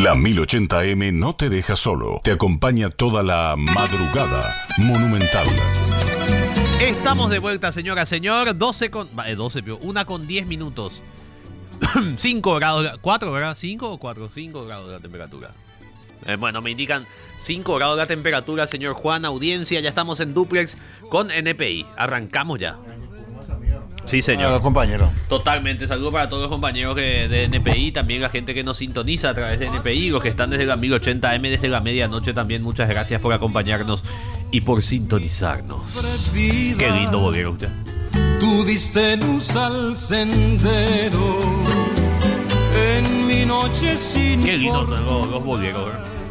La 1080M no te deja solo. Te acompaña toda la madrugada monumental. Estamos de vuelta, señora, señor. 1 con 10 minutos. 5 grados, 4 grados, 5 o 4, 5 grados de la temperatura. Bueno, me indican 5 grados de la temperatura, señor Juan, audiencia. Ya estamos en duplex con NPI. Arrancamos ya. Sí, señor. Compañero. Totalmente. Saludos para todos los compañeros de NPI, también la gente que nos sintoniza a través de NPI, los que están desde la 1080M, desde la medianoche también. Muchas gracias por acompañarnos y por sintonizarnos. Qué lindo bolero usted. Tú diste luz al sendero en mi noche sin. Qué lindos los boleros.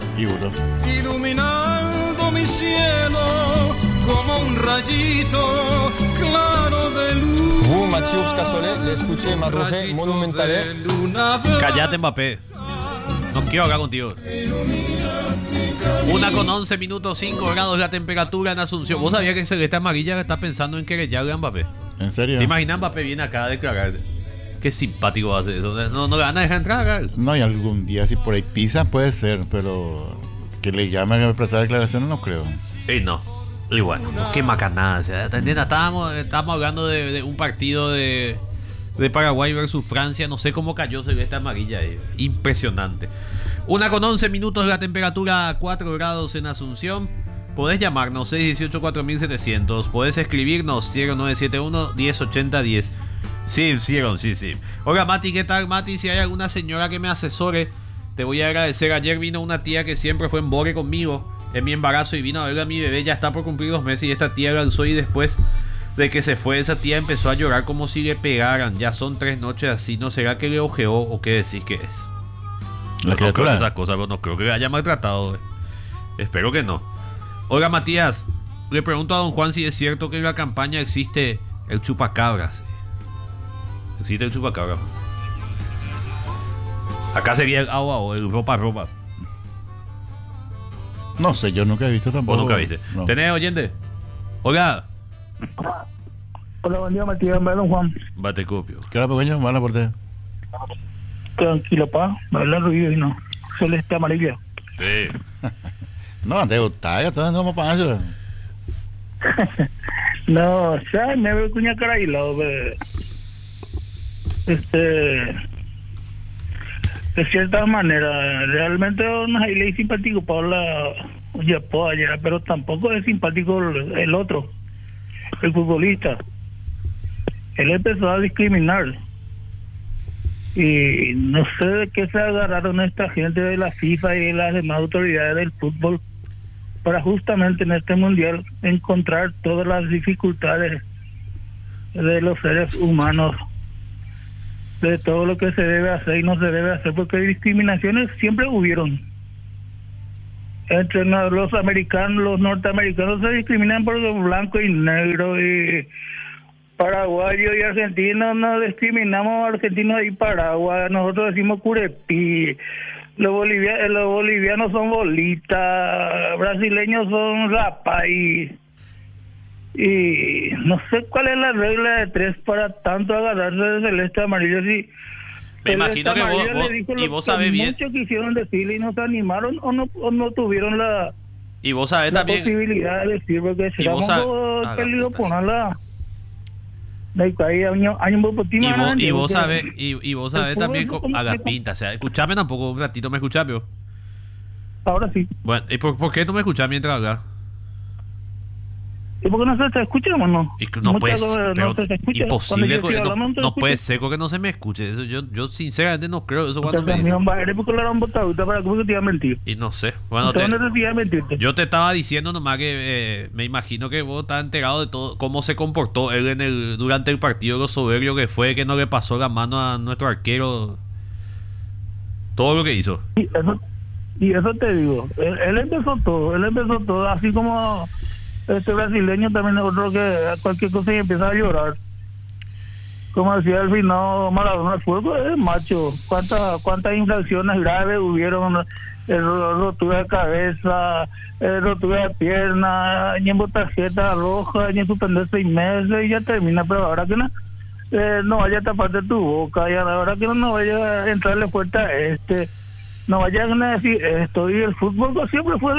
Iluminando mi cielo como un rayito claro de luz. Vous, Mathieu Cassonnet, le escuché madrugé monumental. Cállate, Mbappé. No quiero hablar contigo. 1 con 11 minutos, 5 grados la temperatura en Asunción. ¿Vos sabías que Celeste Amarilla está pensando en querellarle a Mbappé? ¿En serio? ¿Te imaginas Mbappé viene acá a declarar? Qué simpático va a ser eso. No le van a dejar entrar acá. No, y algún día si por ahí pisa puede ser, pero que le llame a prestar declaraciones no creo. Y no. Y bueno, qué macanada. O sea, estábamos hablando de un partido de Paraguay versus Francia. No sé cómo cayó Celeste Amarilla. Impresionante. 1 con 11 minutos la temperatura, 4 grados en Asunción. Podés llamarnos 618-4700. Podés escribirnos 0971-1080-10. Sí. Hola, Mati, ¿qué tal, Mati? Si hay alguna señora que me asesore, te voy a agradecer. Ayer vino una tía que siempre fue en Bore conmigo en mi embarazo y vino a ver a mi bebé. Ya está por cumplir 2 meses y esta tía lanzó, y después de que se fue esa tía empezó a llorar como si le pegaran. Ya son 3 noches así. ¿No será que le ojeó o qué decís que es? La criatura. No creo esas cosas, pero no creo que le haya maltratado. Espero que no. Oiga, Matías, le pregunto a don Juan si es cierto que en la campaña existe el chupacabras. Existe el chupacabras. Acá sería el agua o el ropa. No sé, yo nunca he visto tampoco. ¿Vos nunca viste? No. ¿Tenés oyente? Hola. Hola, buen día, Matías. Me don Juan. Bate copio. ¿Qué hora, pequeño? ¿Van a por ti? Tranquilo, pa. Me habla ruido y no. Celeste Amarilla. Sí. No, antes de gustar, ya todos vamos para eso. No, o sea, me veo cuña cara y lado, de cierta manera, realmente no hay ley simpático Paula ayer, pero tampoco es simpático el otro, el futbolista. Él empezó a discriminar y no sé de qué se agarraron esta gente de la FIFA y de las demás autoridades del fútbol para justamente en este mundial encontrar todas las dificultades de los seres humanos, de todo lo que se debe hacer y no se debe hacer, porque discriminaciones siempre hubieron. Entre los americanos, los norteamericanos se discriminan por los blancos y negros, y paraguayos y argentinos nos discriminamos, argentinos y paraguayos, nosotros decimos curepí. Los bolivianos son bolitas, brasileños son rapay. Y no sé cuál es la regla de 3 para tanto agarrarse de Celeste Amarilla. Si me imagino que vos sabés bien. Muchos quisieron decirle y no se animaron o no tuvieron la posibilidad de decir, porque si vamos a peligro ponerla. Y vos sabés también a la pinta. O sea, escuchame tampoco un ratito, ¿me escuchás, Pio? Ahora sí. Bueno, ¿y por qué no me escuchás mientras hablas? ¿Y por qué no se te escucha o no? No puede ser, no se te escucha. imposible, no puede ser que no se me escuche. Eso yo sinceramente no creo eso cuando me dicen. Y no sé. Bueno, yo te estaba diciendo nomás que me imagino que vos estás enterado de todo cómo se comportó él durante el partido, lo soberbio que fue, que no le pasó la mano a nuestro arquero, todo lo que hizo. Y eso te digo, él empezó todo, así como este brasileño también es otro que cualquier cosa y empieza a llorar. Como decía al final Maradona, fue macho. ¿Cuántas infracciones graves hubieron? Rotura de cabeza, rotura de pierna, ni en tarjeta roja, ni en suspender 6 meses y ya termina. Pero ahora que no vaya a taparte tu boca, y ahora que no vaya a entrarle fuerte a no vayan a decir esto. Y el fútbol pues, siempre fue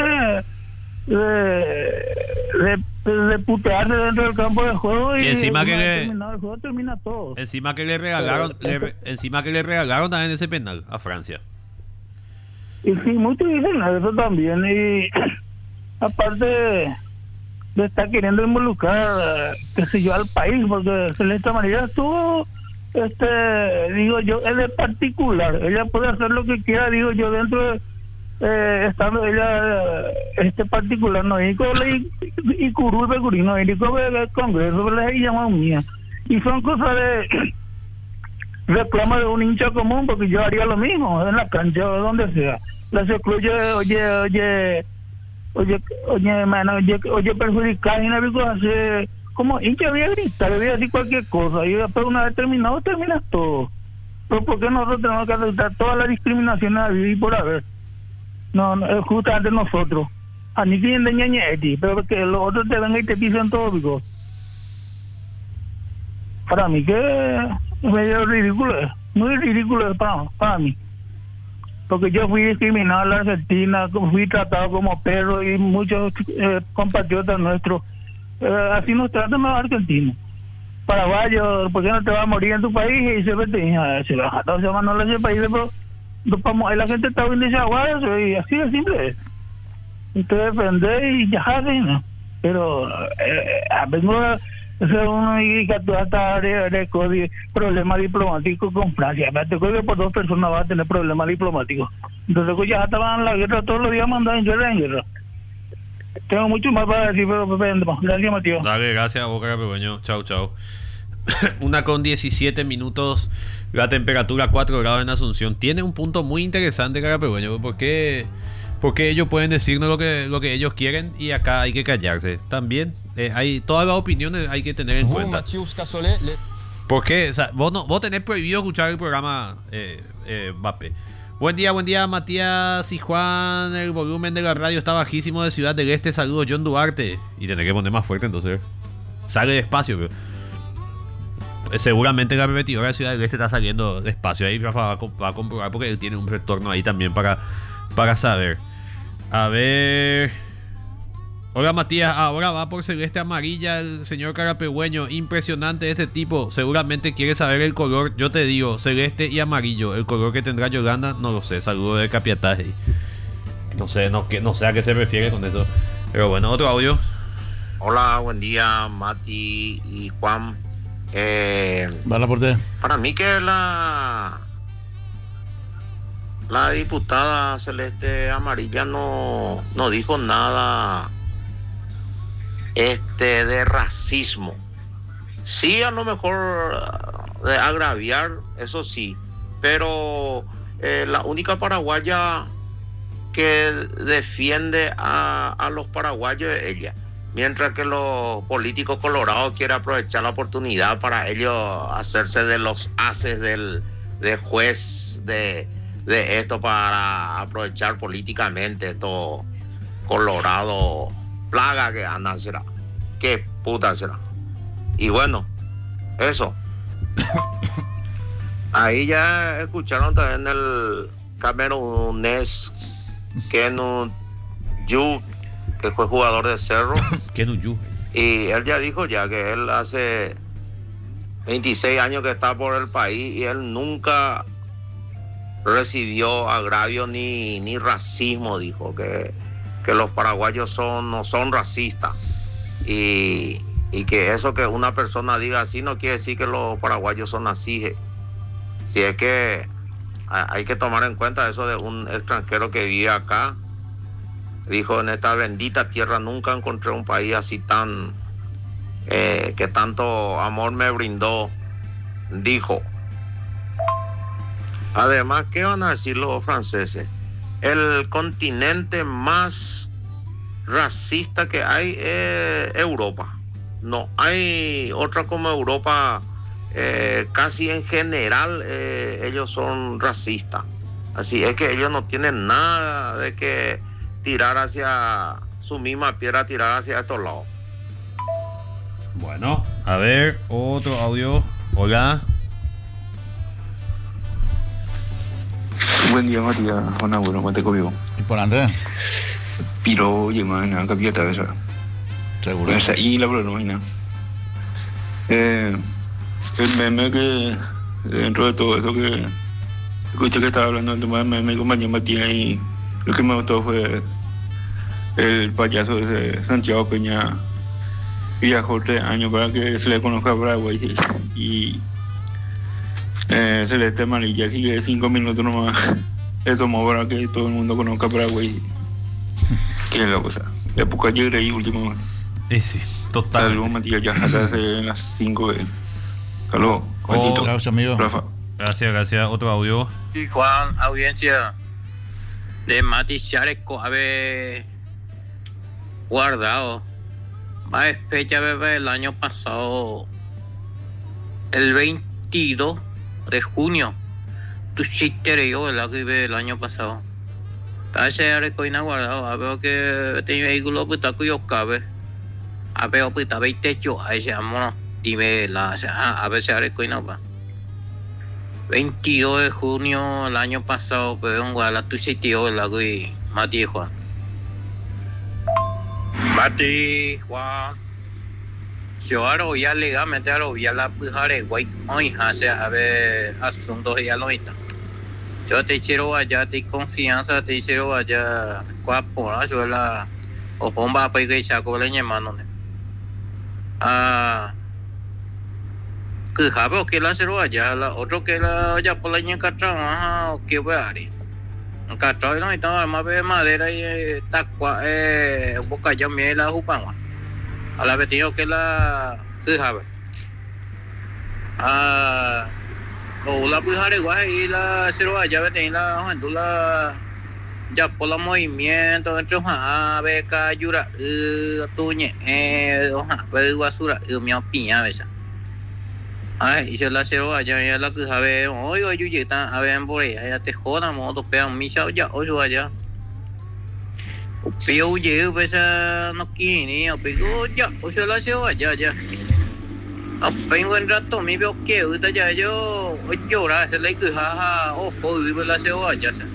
de putearse dentro del campo de juego y encima que terminado el juego termina todo. Encima que le regalaron, encima que le regalaron también ese penal a Francia. Y sí, muchos dicen eso también. Y aparte de estar queriendo involucrar, qué sé yo, al país, porque Celeste Amarilla estuvo, digo yo, él es particular. Ella puede hacer lo que quiera, digo yo, dentro de estando ella particular no y curube curino y el Congreso les llama mía y son cosas de reclama de un hincha común, porque yo haría lo mismo en la cancha o donde sea. Les excluye, oye perjudicar y no hace como hincha voy a gritar, voy a decir cualquier cosa y después una vez terminado terminas todo. Pero ¿por qué nosotros tenemos que aceptar toda la discriminación a vivir por haber? No, justamente nosotros. A ni quien de ñañeti, pero que los otros te vengan y te pisen todo, digo. Para mí que es medio ridículo, muy ridículo para mí. Porque yo fui discriminado en la Argentina, fui tratado como perro y muchos compatriotas nuestros. Así nos tratan los argentinos. Paraguayo, ¿por qué no te vas a morir en tu país? Y siempre te dicen, se va a llamar no ese país, pero la gente está bien desaguada y así de simple es. Usted defende y ya sabe, ¿no? Pero vengo a hacer una hasta de problemas diplomáticos con Francia. Me creo que por 2 personas va a tener problemas diplomáticos. Entonces pues ya estaban en la guerra todos los días mandando en guerra. Tengo mucho más para decir, pero gracias, Matías. Dale, gracias a vos, Carapehueño. Chau. 1:17 minutos, la temperatura 4 grados en Asunción. Tiene un punto muy interesante, Carapehueño, porque ellos pueden decirnos lo que ellos quieren y acá hay que callarse. También hay todas las opiniones hay que tener en cuenta. Porque vos tenés prohibido escuchar el programa Mbappé. Buen día, Matías y Juan. El volumen de la radio está bajísimo de Ciudad del Este. Saludos, John Duarte. Y tenés que poner más fuerte, entonces sale despacio, pero seguramente la repetidora de Ciudad del Este está saliendo despacio. Ahí Rafa va a comprobar porque él tiene un retorno ahí también para saber. A ver. Hola, Matías. Ahora va por Celeste Amarilla el señor Carapehueño. Impresionante este tipo. Seguramente quiere saber el color. Yo te digo, celeste y amarillo. El color que tendrá Yolanda, no lo sé. Saludos de Capiataje. No sé a qué se refiere con eso. Pero bueno, otro audio. Hola, buen día, Mati y Juan. Para mí que la diputada Celeste Amarilla no dijo nada de racismo. Sí, a lo mejor de agraviar, eso sí, pero la única paraguaya que defiende a los paraguayos es ella. Mientras que los políticos colorados quieren aprovechar la oportunidad para ellos hacerse de los haces de juez de esto para aprovechar políticamente estos colorados plaga que andan, será. Qué puta será. Y bueno, eso. Ahí ya escucharon también el camerunés Kenu Yu, que fue jugador de Cerro. Y él ya dijo que él hace 26 años que está por el país y él nunca recibió agravio ni racismo. Dijo que los paraguayos no son racistas y que eso que una persona diga así no quiere decir que los paraguayos son así. Si es que hay que tomar en cuenta eso de un extranjero que vive acá. Dijo, en esta bendita tierra nunca encontré un país así tan que tanto amor me brindó, dijo. Además, ¿qué van a decir los franceses? El continente más racista que hay es Europa. No hay otra como Europa. Casi en general ellos son racistas. Así es que ellos no tienen nada de que tirar hacia su misma piedra, tirar hacia estos lados. Bueno, a ver, otro audio. Hola. Buen día, Matías. Juan Abuelo, ¿cuánto conmigo? Importante. Pero, oye, man, acá pilla otra vez. Seguro. Esa y la broma, el meme que, dentro de todo eso que escuché que estaba hablando del tema del meme, mi compañero Matías, y lo que me gustó fue el payaso de Santiago Peña. Viajó 3 años para que se le conozca a Paraguay y Celeste Amarilla sigue 5 minutos nomás. Eso más para que todo el mundo conozca a Paraguay. Que es la cosa. Época llegué y último. Sí, total. Saludos, Matías, ya hace las 5 de. Saludos, Juancito. Gracias, amigo. Rafa. Gracias. Otro audio. Sí, Juan, audiencia de Mati Chareco, haber guardado. Más fecha el año pasado, el 22 de junio. Tu chiste yo, ¿verdad? Que el año pasado. Parece que guardado. A ver que tenía vehículo, pues está cuyo cabe. A ver, pues está 20 yo. Ahí se llama, dime la. A ver si ahora es pa. 22 de junio el año pasado, pues en Guadalajara, tu chiste yo, ¿verdad? Que Mati Juan. Mati, Juan. Yo ahora ya legalmente ya la pujare guay hoy hace a ver asuntos ya lo está. Yo te quiero allá, te confianza, te quiero allá, cuapora, yo la o bomba para que saco la llamando. Que jabo que la cero allá, la otro que la ya por la ñaca trabaja, que voy a hacer. Cachai no estaba más de madera y tacua boca ya me la jupanga a la vez tengo que la sabe o la pujare guay y la cero allá ve la la ya por el movimiento entre beca yura tuñe hoja basura mi opinión esa. Ay, yo la cero allá ya la que sabe, oye, yo ya a ver por ahí, ya te joda, modo, pero mi chao ya, oye, allá. Pero yo, pues, no quiere, pero ya, oye, la cero allá, ya. Pero en rato, mi veo que, ahorita ya yo, llora, se le que jaja, ojo, y la cero allá, se.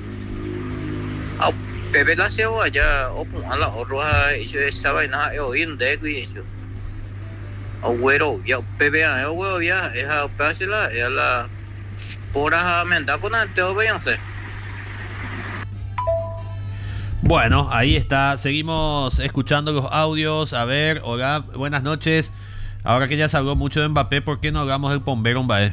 Pero la cero allá, o a la otra, y yo estaba en la, oír de que eso. Agüero, ya, PBA, agüero, ya, esa pásela, ya la pora menta con anteo, véanse. Bueno, ahí está, seguimos escuchando los audios. A ver, hola, buenas noches. Ahora que ya se habló mucho de Mbappé, ¿por qué no hablamos del bombero Mbappé?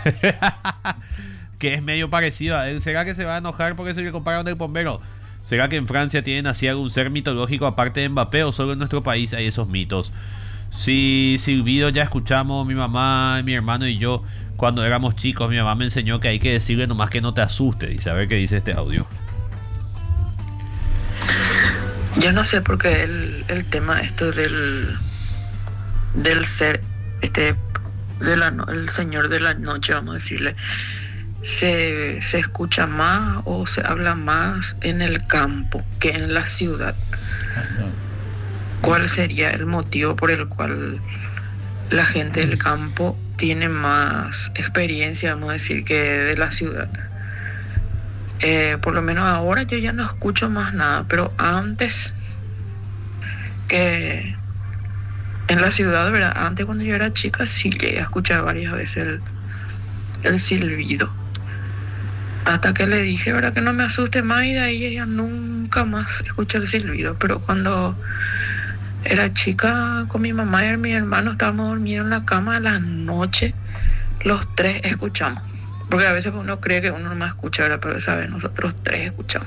Que es medio parecido a él. ¿Será que se va a enojar porque se le compararon del bombero? ¿Será que en Francia tienen así algún ser mitológico aparte de Mbappé o solo en nuestro país hay esos mitos? Sí, Silvido, ya escuchamos, mi mamá, mi hermano y yo, cuando éramos chicos, mi mamá me enseñó que hay que decirle nomás que no te asuste. Y saber qué dice este audio. Yo no sé por qué el tema esto del ser, el señor de la noche, vamos a decirle, se escucha más o se habla más en el campo que en la ciudad. ¿Cuál sería el motivo por el cual la gente del campo tiene más experiencia, vamos a decir, que de la ciudad? Por lo menos ahora yo ya no escucho más nada, pero antes que en la ciudad, ¿verdad? Antes cuando yo era chica sí llegué a escuchar varias veces el silbido. Hasta que le dije, ¿verdad? Que no me asuste más, y de ahí ella nunca más escuché el silbido. Pero cuando era chica con mi mamá y mi hermano estábamos dormidos en la cama a la noche, los tres escuchamos. Porque a veces uno cree que uno no más escucha, ¿verdad? Pero esa vez nosotros tres escuchamos.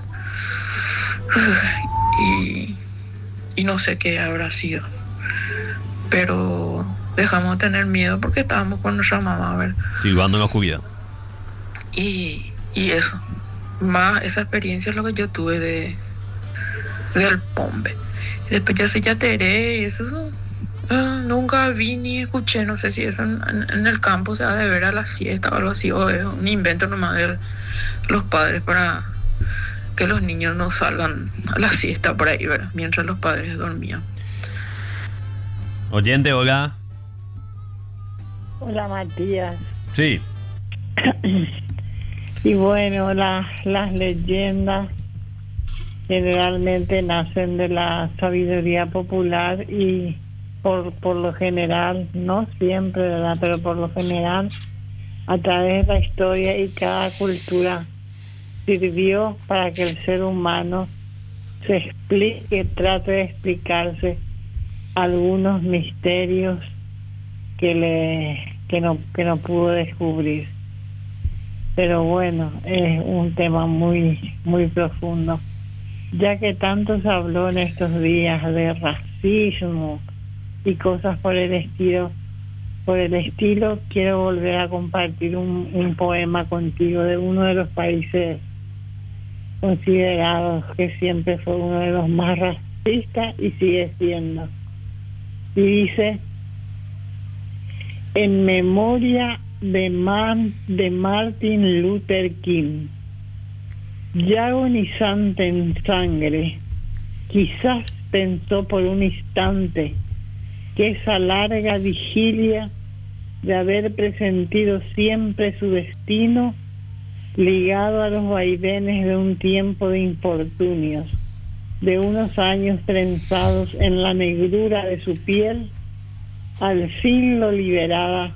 Y no sé qué habrá sido. Pero dejamos de tener miedo porque estábamos con nuestra mamá, ¿verdad? Silbando en la oscuridad. Y eso. Más esa experiencia es lo que yo tuve del pombe. Después ya se yateré y eso nunca vi ni escuché, no sé si eso en el campo se ha de ver a la siesta o algo así, o es un invento nomás de los padres para que los niños no salgan a la siesta por ahí, ¿verdad? Mientras los padres dormían. Oyente, hola. Hola, Matías. Sí. Y bueno, las leyendas generalmente nacen de la sabiduría popular y por lo general, no siempre, ¿verdad? Pero por lo general, a través de la historia y cada cultura sirvió para que el ser humano se explique, trate de explicarse algunos misterios que no pudo descubrir. Pero bueno, es un tema muy muy profundo, ya que tanto se habló en estos días de racismo y cosas por el estilo. Quiero volver a compartir un poema contigo de uno de los países considerados que siempre fue uno de los más racistas y sigue siendo. Y dice: en memoria de Martin Luther King, ya agonizante en sangre, quizás pensó por un instante que esa larga vigilia de haber presentido siempre su destino ligado a los vaivenes de un tiempo de infortunios, de unos años trenzados en la negrura de su piel, al fin lo liberaba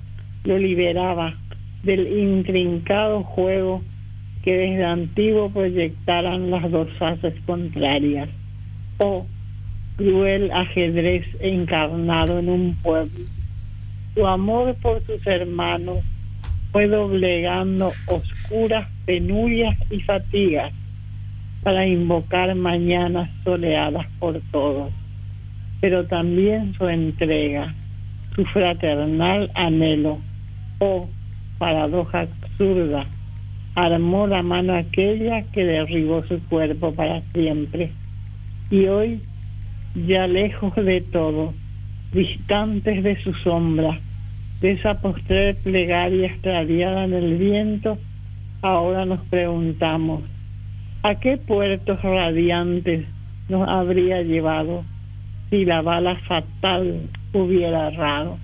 del intrincado juego que desde antiguo proyectaran las dos fases contrarias. Oh, cruel ajedrez encarnado en un pueblo. Su amor por sus hermanos fue doblegando oscuras penurias y fatigas para invocar mañanas soleadas por todos, pero también su entrega, su fraternal anhelo. Oh, paradoja absurda, armó la mano aquella que derribó su cuerpo para siempre. Y hoy, ya lejos de todo, distantes de su sombra, de esa postrer plegaria extraviada en el viento, ahora nos preguntamos: ¿a qué puertos radiantes nos habría llevado si la bala fatal hubiera errado?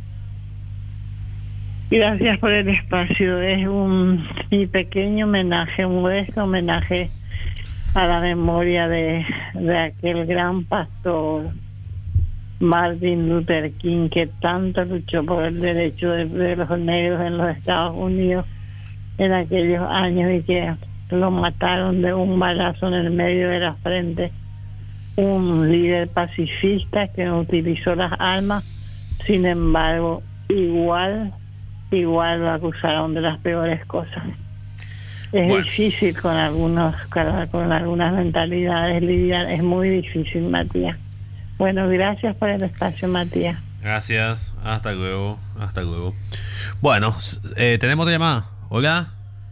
Gracias por el espacio. Es mi pequeño homenaje, un modesto homenaje a la memoria de aquel gran pastor Martin Luther King, que tanto luchó por el derecho de los negros en los Estados Unidos en aquellos años y que lo mataron de un balazo en el medio de la frente. Un líder pacifista que no utilizó las armas, sin embargo, igual lo acusaron de las peores cosas. Es difícil con algunas mentalidades lidiar, es muy difícil, Matías. Bueno, gracias por el espacio, Matías. Gracias, hasta luego. Bueno, tenemos otra llamada. Hola.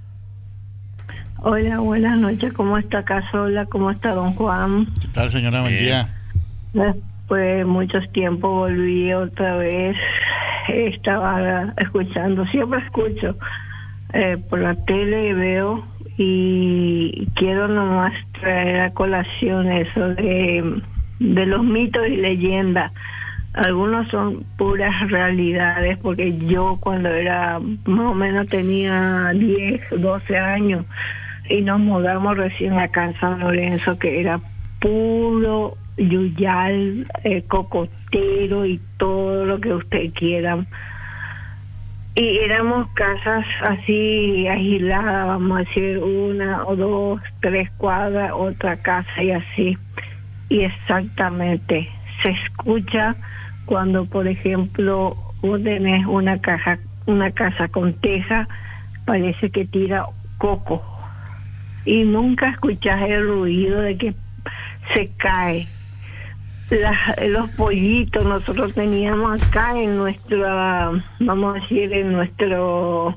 Hola, buenas noches, ¿cómo está Casola? ¿Cómo está don Juan? ¿Qué tal, señora? Buen día. Después de muchos tiempos volví otra vez. Estaba escuchando, siempre escucho por la tele, veo, y quiero nomás traer a colación eso de los mitos y leyendas. Algunos son puras realidades, porque yo cuando era más o menos tenía 10, 12 años y nos mudamos recién acá en San Lorenzo, que era puro yuyal, cocotero y todo lo que usted quiera. Y éramos casas así aisladas, vamos a decir, 1 o 2, 3 cuadras, otra casa y así. Y exactamente, se escucha cuando, por ejemplo, vos tenés una casa con teja, parece que tira coco. Y nunca escuchás el ruido de que se cae. Los pollitos nosotros teníamos acá en nuestra, vamos a decir, en nuestro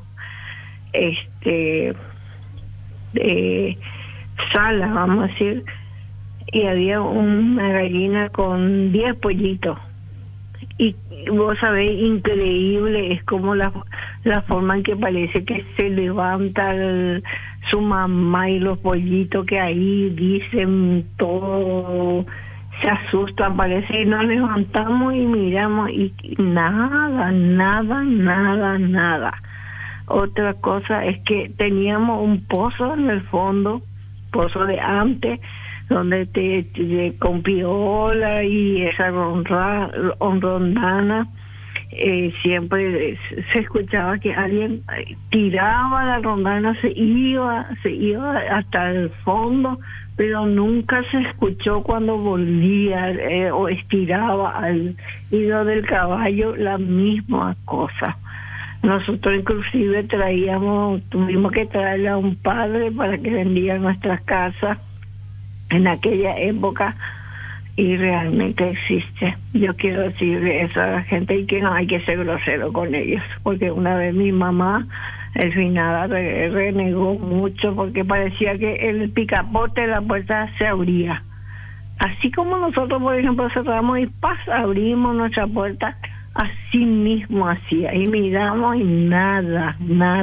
sala, vamos a decir, y había una gallina con 10 pollitos. Y vos sabés, increíble es como la forma en que parece que se levanta su mamá y los pollitos que ahí dicen todo, se asustan, parece, y nos levantamos y miramos y nada. Otra cosa es que teníamos un pozo en el fondo, pozo de antes, donde con piola y esa rondana, siempre se escuchaba que alguien tiraba la rondana, se iba hasta el fondo, pero nunca se escuchó cuando volvía o estiraba al hilo del caballo, la misma cosa. Nosotros inclusive tuvimos que traerle a un padre para que vendiera nuestras casas en aquella época, y realmente existe. Yo quiero decirle eso a la gente, y que no hay que ser grosero con ellos, porque una vez mi mamá, el finada, renegó mucho porque parecía que el picaporte de la puerta se abría. Así como nosotros, por ejemplo, cerramos y abrimos nuestra puerta, así mismo hacía, y miramos y nada.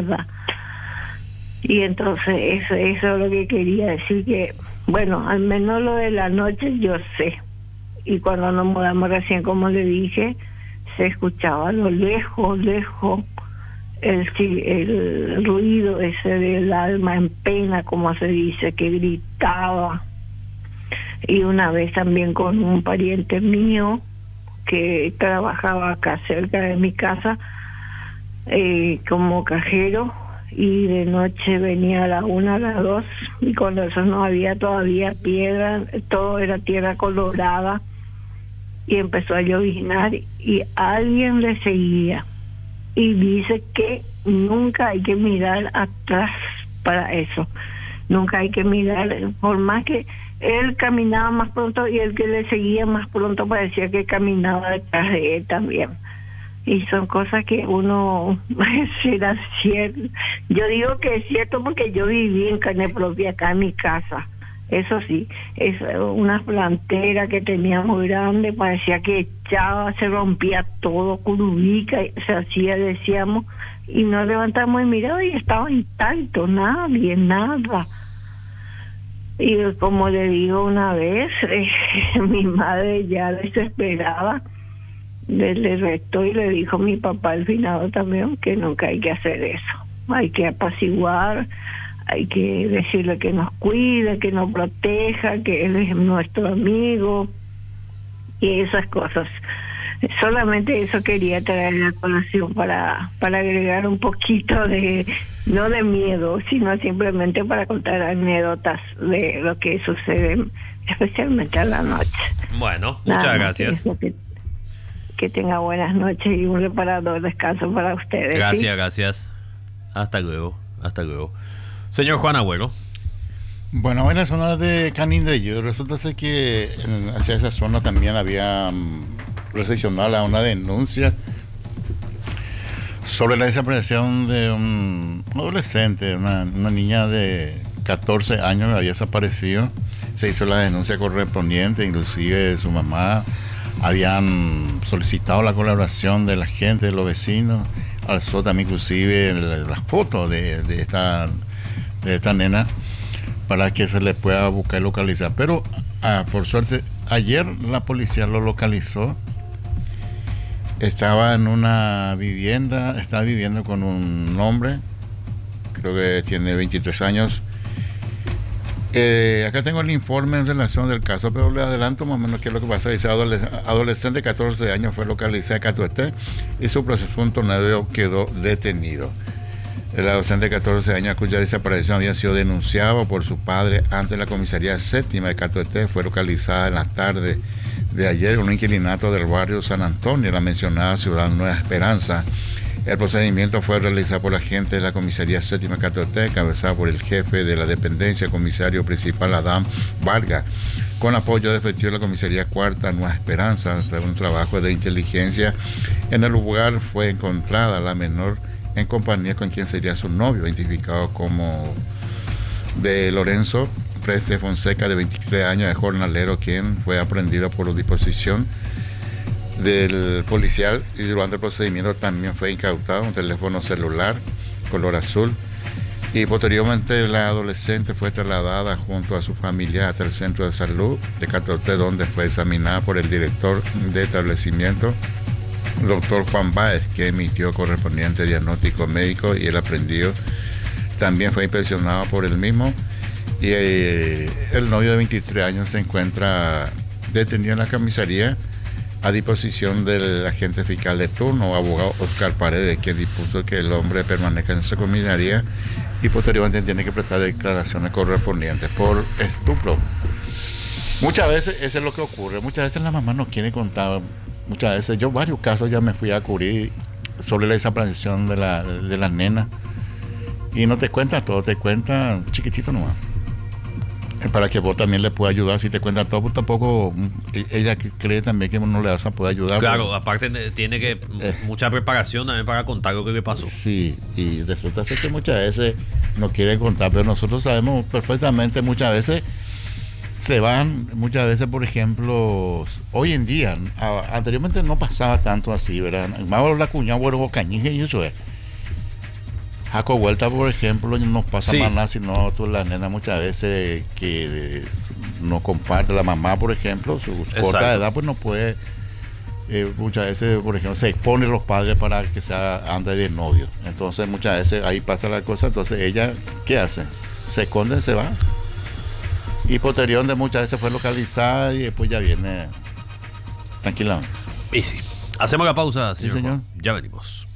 Y entonces eso es lo que quería decir, que bueno, al menos lo de la noche yo sé. Y cuando nos mudamos recién, como le dije, se escuchaba a lo lejos el ruido ese del alma en pena, como se dice, que gritaba. Y una vez también con un pariente mío que trabajaba acá cerca de mi casa como cajero, y de noche venía a la 1, a las 2, y cuando eso no había todavía piedra, todo era tierra colorada, y empezó a lloviznar y alguien le seguía, y dice que nunca hay que mirar atrás para eso, nunca hay que mirar, por más que él caminaba más pronto y el que le seguía más pronto parecía que caminaba detrás de él también. Y son cosas que uno será cierto. Yo digo que es cierto porque yo viví en carne propia acá en mi casa. Eso sí, es una plantera que tenía muy grande, parecía que echaba, se rompía todo, curubica, se hacía, decíamos, y nos levantamos y miramos y estaba intacto, nada. Y como le digo una vez, mi madre ya desesperada, le retó y le dijo a mi papá al finado también que nunca hay que hacer eso. Hay que apaciguar, hay que decirle que nos cuide, que nos proteja, que él es nuestro amigo y esas cosas. Solamente eso quería traer a la colación para agregar un poquito de, no de miedo, sino simplemente para contar anécdotas de lo que sucede, especialmente a la noche. Bueno, muchas gracias. Que tenga buenas noches y un reparador descanso para ustedes. Gracias. Hasta luego. Señor Juan Agüero. Bueno, en la zona de Canindeyú resulta ser que hacia esa zona también había recepcionada una denuncia sobre la desaparición de un adolescente, una niña de 14 años que había desaparecido. Se hizo la denuncia correspondiente, inclusive su mamá habían solicitado la colaboración de la gente, de los vecinos, alzó también inclusive las fotos de esta nena para que se le pueda buscar y localizar. Pero por suerte ayer la policía lo localizó. Estaba en una vivienda, estaba viviendo con un hombre, creo que tiene 23 años. Acá tengo el informe en relación del caso, pero le adelanto más o menos qué es lo que pasa. Dice, adolescente de 14 años fue localizado en Catuete y su presunto novio quedó detenido. El adolescente de 14 años, cuya desaparición había sido denunciado por su padre ante la comisaría séptima de Catuete, fue localizada en la tarde de ayer en un inquilinato del barrio San Antonio, la mencionada ciudad Nueva Esperanza. El procedimiento fue realizado por la gente de la comisaría séptima de Catuete, encabezado por el jefe de la dependencia, comisario principal Adán Vargas, con apoyo de efectivo de la comisaría cuarta Nueva Esperanza. Tras un trabajo de inteligencia, en el lugar fue encontrada la menor en compañía con quien sería su novio, identificado como de Lorenzo Preste Fonseca, de 23 años, de jornalero, quien fue aprendido por disposición del policial, y durante el procedimiento también fue incautado un teléfono celular color azul, y posteriormente la adolescente fue trasladada junto a su familia hasta el centro de salud de Catuete, donde fue examinada por el director de establecimiento doctor Juan Báez, que emitió correspondiente diagnóstico médico, y el aprendido también fue impresionado por el mismo. Y el novio de 23 años se encuentra detenido en la comisaría a disposición del agente fiscal de turno, abogado Oscar Paredes, quien dispuso que el hombre permanezca en esa comisaría y posteriormente tiene que prestar declaraciones correspondientes por estupro. Muchas veces eso es lo que ocurre, muchas veces la mamá no quiere contar, muchas veces yo varios casos ya me fui a cubrir sobre la desaparición de las nenas y no te cuentan todo, te cuentan chiquitito nomás. Para que vos también le puedas ayudar. Si te cuentan todo, pues tampoco ella cree también que no le vas a poder ayudar. Claro, porque, aparte tiene que mucha preparación también para contar lo que le pasó. Sí, y resulta ser que muchas veces no quieren contar, pero nosotros sabemos perfectamente, muchas veces se van, muchas veces, por ejemplo, hoy en día, anteriormente no pasaba tanto así, ¿verdad? Más la cuñada, bueno, cañije y eso es. Jaco Vuelta, por ejemplo, no pasa más nada, sino la nena muchas veces que no comparte. La mamá, por ejemplo, su corta edad, pues no puede, muchas veces, por ejemplo, se expone a los padres para que sea ande de novio. Entonces, muchas veces ahí pasa la cosa. Entonces, ella, ¿qué hace? Se esconde, se va. Y posteriormente muchas veces fue localizada y después ya viene tranquilamente. Y sí. Hacemos la pausa, señor. Ya venimos.